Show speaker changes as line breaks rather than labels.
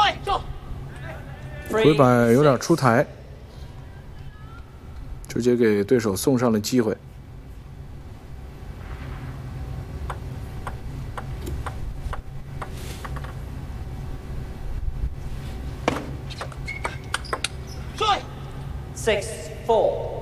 回板有点出台，直接给对手送上了机会。
6-4。